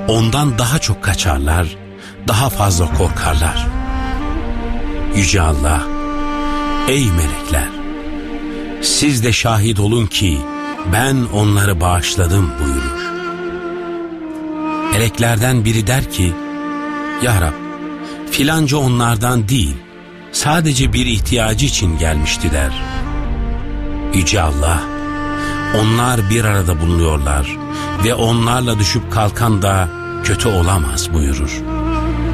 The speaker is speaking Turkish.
ondan daha çok kaçarlar, daha fazla korkarlar. Yüce Allah, ey melekler, siz de şahit olun ki ben onları bağışladım buyurur. Meleklerden biri der ki, Ya Rab, filanca onlardan değil, sadece bir ihtiyacı için gelmişti der. Yüce Allah, onlar bir arada bulunuyorlar ve onlarla düşüp kalkan da kötü olamaz buyurur.